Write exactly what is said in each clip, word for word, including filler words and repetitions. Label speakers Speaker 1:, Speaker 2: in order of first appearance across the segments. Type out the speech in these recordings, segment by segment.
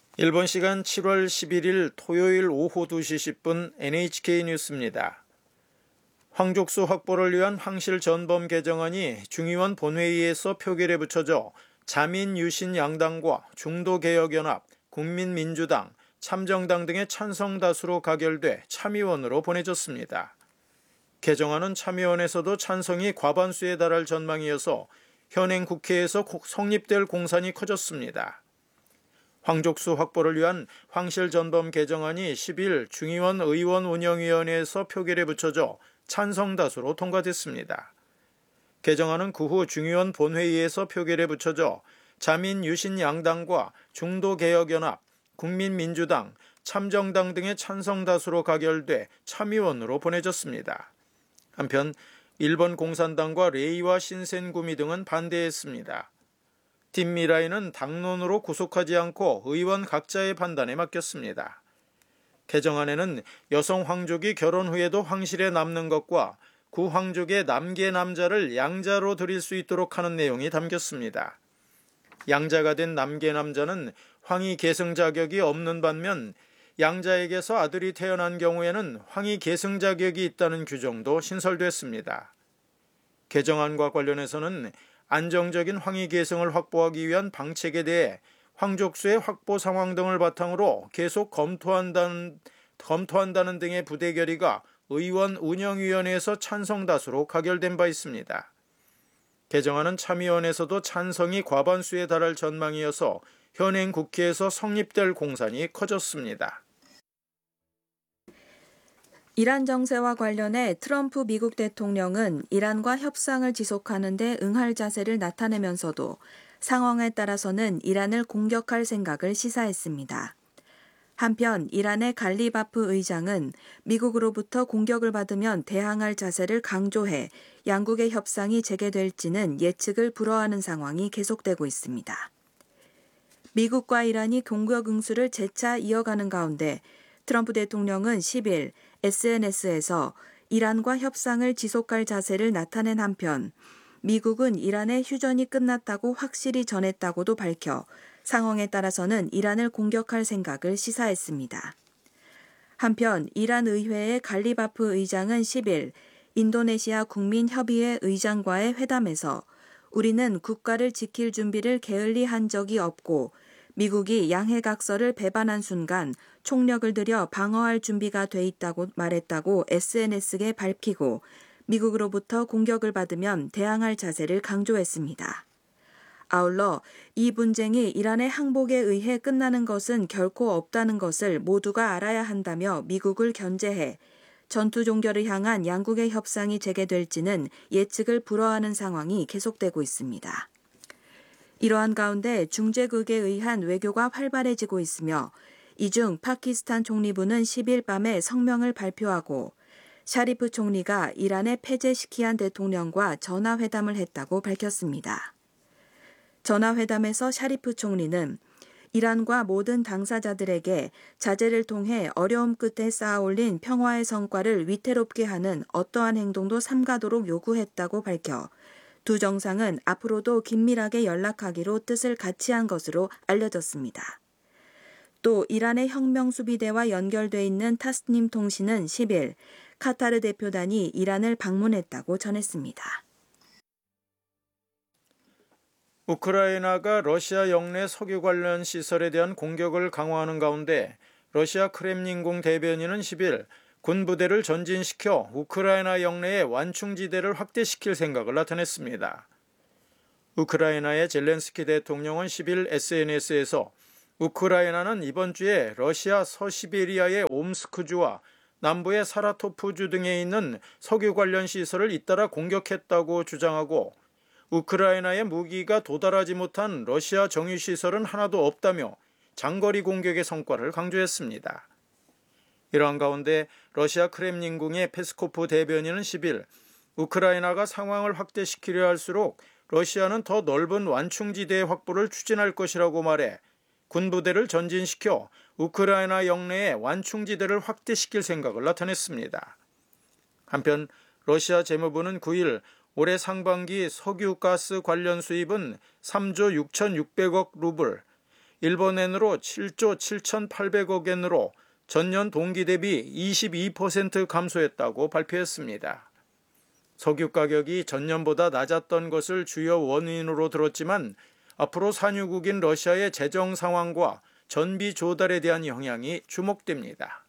Speaker 1: 일본 시간 칠월 십일일 토요일 오후 두 시 십 분 엔에이치케이 뉴스입니다. 황족수 확보를 위한 황실 전범 개정안이 중의원 본회의에서 표결에 붙여져 자민 유신 양당과 중도개혁연합, 국민민주당, 참정당 등의 찬성 다수로 가결돼 참의원으로 보내졌습니다. 개정안은 참의원에서도 찬성이 과반수에 달할 전망이어서 현행 국회에서 성립될 공산이 커졌습니다. 황족수 확보를 위한 황실 전범 개정안이 십일 중의원 의원운영위원회에서 표결에 붙여져 찬성 다수로 통과됐습니다. 개정안은 그 후 중의원 본회의에서 표결에 붙여져 자민 유신 양당과 중도개혁연합, 국민민주당, 참정당 등의 찬성 다수로 가결돼 참의원으로 보내졌습니다. 한편 일본 공산당과 레이와 신센구미 등은 반대했습니다. 팀 미라이는 당론으로 구속하지 않고 의원 각자의 판단에 맡겼습니다. 개정안에는 여성 황족이 결혼 후에도 황실에 남는 것과 구 황족의 남계 남자를 양자로 들일 수 있도록 하는 내용이 담겼습니다. 양자가 된 남계 남자는 황위 계승 자격이 없는 반면 양자에게서 아들이 태어난 경우에는 황위 계승 자격이 있다는 규정도 신설됐습니다. 개정안과 관련해서는 안정적인 황위 계승을 확보하기 위한 방책에 대해 황족수의 확보 상황 등을 바탕으로 계속 검토한다는, 검토한다는 등의 부대 결의가 의원 운영위원회에서 찬성 다수로 가결된 바 있습니다. 개정안은 참의원에서도 찬성이 과반수에 달할 전망이어서 현행 국회에서 성립될 공산이 커졌습니다.
Speaker 2: 이란 정세와 관련해 트럼프 미국 대통령은 이란과 협상을 지속하는 데 응할 자세를 나타내면서도 상황에 따라서는 이란을 공격할 생각을 시사했습니다. 한편 이란의 갈리바프 의장은 미국으로부터 공격을 받으면 대항할 자세를 강조해 양국의 협상이 재개될지는 예측을 불허하는 상황이 계속되고 있습니다. 미국과 이란이 공격 응수를 재차 이어가는 가운데 트럼프 대통령은 십일 에스엔에스에서 이란과 협상을 지속할 자세를 나타낸 한편 미국은 이란의 휴전이 끝났다고 확실히 전했다고도 밝혀 상황에 따라서는 이란을 공격할 생각을 시사했습니다. 한편 이란 의회의 갈리바프 의장은 십일 인도네시아 국민협의회 의장과의 회담에서 우리는 국가를 지킬 준비를 게을리한 적이 없고 미국이 양해각서를 배반한 순간 총력을 들여 방어할 준비가 돼 있다고 말했다고 에스엔에스에 밝히고 미국으로부터 공격을 받으면 대항할 자세를 강조했습니다. 아울러 이 분쟁이 이란의 항복에 의해 끝나는 것은 결코 없다는 것을 모두가 알아야 한다며 미국을 견제해 전투 종결을 향한 양국의 협상이 재개될지는 예측을 불허하는 상황이 계속되고 있습니다. 이러한 가운데 중재극에 의한 외교가 활발해지고 있으며 이중 파키스탄 총리부는 십일 밤에 성명을 발표하고 샤리프 총리가 이란의 페제시키안 대통령과 전화회담을 했다고 밝혔습니다. 전화회담에서 샤리프 총리는 이란과 모든 당사자들에게 자제를 통해 어려움 끝에 쌓아올린 평화의 성과를 위태롭게 하는 어떠한 행동도 삼가도록 요구했다고 밝혀 두 정상은 앞으로도 긴밀하게 연락하기로 뜻을 같이 한 것으로 알려졌습니다. 또 이란의 혁명수비대와 연결돼 있는 타스님 통신은 십일 카타르 대표단이 이란을 방문했다고 전했습니다.
Speaker 1: 우크라이나가 러시아 영내 석유 관련 시설에 대한 공격을 강화하는 가운데 러시아 크렘린궁 대변인은 십일 군부대를 전진시켜 우크라이나 영내의 완충지대를 확대시킬 생각을 나타냈습니다. 우크라이나의 젤렌스키 대통령은 십일 에스엔에스에서 우크라이나는 이번 주에 러시아 서시베리아의 옴스크주와 남부의 사라토프주 등에 있는 석유 관련 시설을 잇따라 공격했다고 주장하고 우크라이나의 무기가 도달하지 못한 러시아 정유시설은 하나도 없다며 장거리 공격의 성과를 강조했습니다. 이러한 가운데 러시아 크렘린궁의 페스코프 대변인은 십일 우크라이나가 상황을 확대시키려 할수록 러시아는 더 넓은 완충지대의 확보를 추진할 것이라고 말해 군부대를 전진시켜 우크라이나 영내의 완충지대를 확대시킬 생각을 나타냈습니다. 한편 러시아 재무부는 구일 올해 상반기 석유 가스 관련 수입은 삼조 육천육백억 루블, 일본엔으로 칠조 칠천팔백억 엔으로 전년 동기 대비 이십이 퍼센트 감소했다고 발표했습니다. 석유 가격이 전년보다 낮았던 것을 주요 원인으로 들었지만 앞으로 산유국인 러시아의 재정 상황과 전비 조달에 대한 영향이 주목됩니다.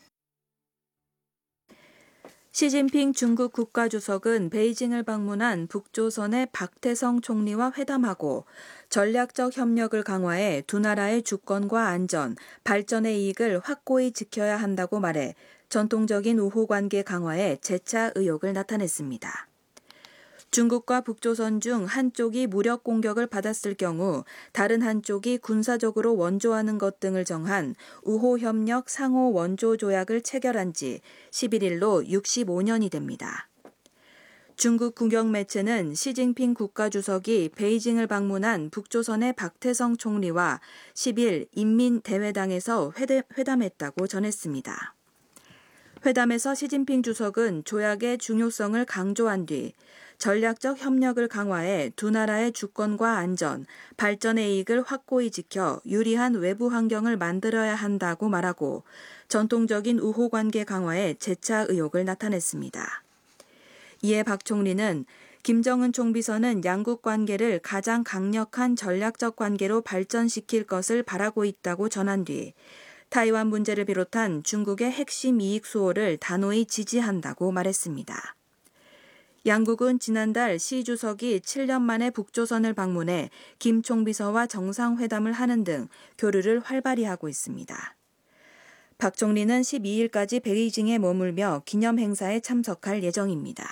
Speaker 2: 시진핑 중국 국가주석은 베이징을 방문한 북조선의 박태성 총리와 회담하고 전략적 협력을 강화해 두 나라의 주권과 안전, 발전의 이익을 확고히 지켜야 한다고 말해 전통적인 우호 관계 강화에 재차 의욕을 나타냈습니다. 중국과 북조선 중 한쪽이 무력 공격을 받았을 경우 다른 한쪽이 군사적으로 원조하는 것 등을 정한 우호협력 상호 원조 조약을 체결한 지 십일일로 육십오 년이 됩니다. 중국 국영 매체는 시진핑 국가주석이 베이징을 방문한 북조선의 박태성 총리와 십일 인민대회당에서 회담했다고 전했습니다. 회담에서 시진핑 주석은 조약의 중요성을 강조한 뒤 전략적 협력을 강화해 두 나라의 주권과 안전, 발전의 이익을 확고히 지켜 유리한 외부 환경을 만들어야 한다고 말하고 전통적인 우호 관계 강화에 재차 의욕을 나타냈습니다. 이에 박 총리는 김정은 총비서는 양국 관계를 가장 강력한 전략적 관계로 발전시킬 것을 바라고 있다고 전한 뒤 타이완 문제를 비롯한 중국의 핵심 이익 수호를 단호히 지지한다고 말했습니다. 양국은 지난달 시 주석이 칠 년 만에 북조선을 방문해 김 총비서와 정상회담을 하는 등 교류를 활발히 하고 있습니다. 박 총리는 십이일까지 베이징에 머물며 기념 행사에 참석할 예정입니다.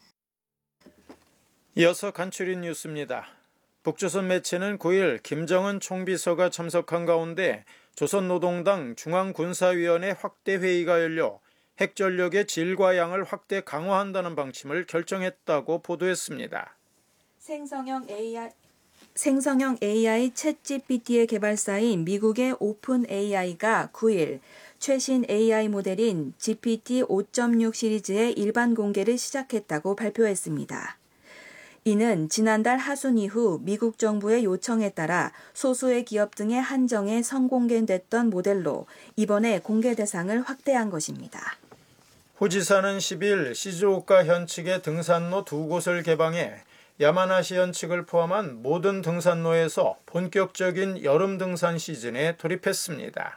Speaker 1: 이어서 간추린 뉴스입니다. 북조선 매체는 구일 김정은 총비서가 참석한 가운데 조선노동당 중앙군사위원회 확대회의가 열려 핵전력의 질과 양을 확대 강화한다는 방침을 결정했다고 보도했습니다.
Speaker 2: 생성형 에이아이, 생성형 에이아이 챗지피티의 개발사인 미국의 오픈 에이아이가 구일 최신 에이아이 모델인 지피티 오 점 육 시리즈의 일반 공개를 시작했다고 발표했습니다. 이는 지난달 하순 이후 미국 정부의 요청에 따라 소수의 기업 등의 한정에 선공개됐던 모델로 이번에 공개 대상을 확대한 것입니다.
Speaker 1: 호 지사는 십일 시즈오카 현측의 등산로 두 곳을 개방해 야마나시 현측을 포함한 모든 등산로에서 본격적인 여름 등산 시즌에 돌입했습니다.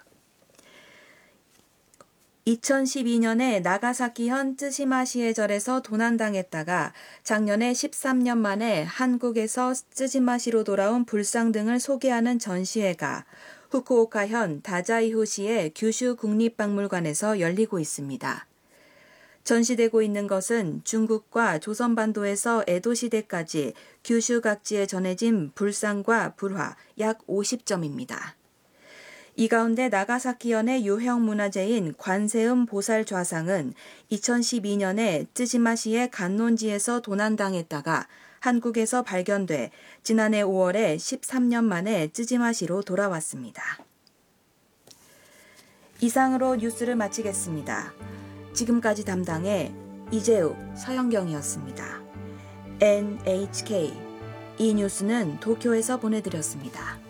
Speaker 2: 이천십이 년에 나가사키현 쯔시마시의 절에서 도난당했다가 작년에 십삼 년 만에 한국에서 쯔시마시로 돌아온 불상 등을 소개하는 전시회가 후쿠오카현 다자이호시의 규슈 국립박물관에서 열리고 있습니다. 전시되고 있는 것은 중국과 조선반도에서 에도시대까지 규슈 각지에 전해진 불상과 불화 약 오십 점입니다. 이 가운데 나가사키현의 유형 문화재인 관세음 보살 좌상은 이천십이 년에 쯔시마시의 간논지에서 도난당했다가 한국에서 발견돼 지난해 오월에 십삼 년 만에 쯔시마시로 돌아왔습니다. 이상으로 뉴스를 마치겠습니다. 지금까지 담당의 이재욱, 서영경이었습니다. 엔에이치케이 이 뉴스는 도쿄에서 보내드렸습니다.